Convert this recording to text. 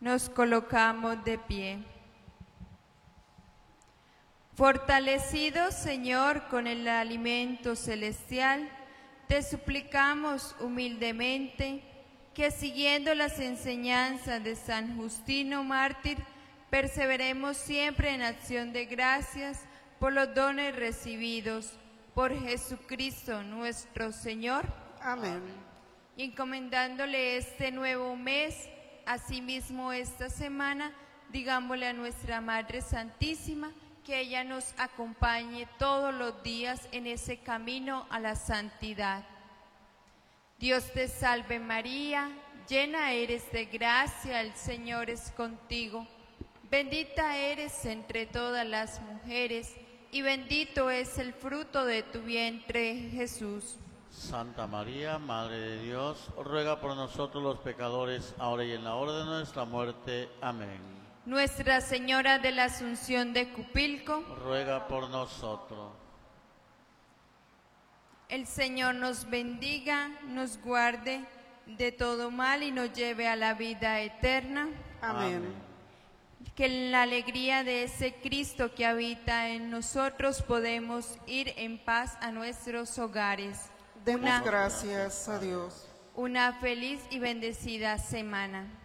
Nos colocamos de pie. Fortalecidos, Señor, con el alimento celestial, te suplicamos humildemente que, siguiendo las enseñanzas de San Justino Mártir, perseveremos siempre en acción de gracias por los dones recibidos por Jesucristo nuestro Señor. Amén. Y encomendándole este nuevo mes, asimismo esta semana, digámosle a nuestra Madre Santísima que ella nos acompañe todos los días en ese camino a la santidad. Dios te salve María, llena eres de gracia, el Señor es contigo. Bendita eres entre todas las mujeres, y bendito es el fruto de tu vientre, Jesús. Santa María, Madre de Dios, ruega por nosotros los pecadores, ahora y en la hora de nuestra muerte. Amén. Nuestra Señora de la Asunción de Cupilco, ruega por nosotros. El Señor nos bendiga, nos guarde de todo mal y nos lleve a la vida eterna. Amén. Que en la alegría de ese Cristo que habita en nosotros podemos ir en paz a nuestros hogares. Demos gracias a Dios. Una feliz y bendecida semana.